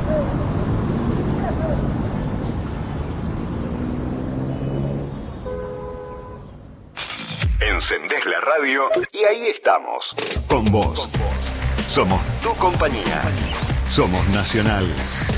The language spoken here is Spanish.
Encendés la radio y ahí estamos, con vos. Somos tu compañía. Somos Nacional.